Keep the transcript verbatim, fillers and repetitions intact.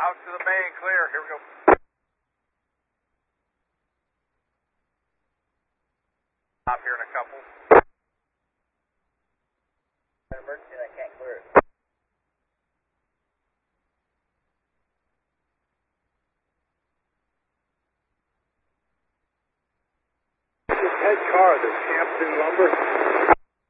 Out to the main, clear. Here we go. Stop here in a couple. An emergency and I can't clear it. This head car, the Hampton Lumber.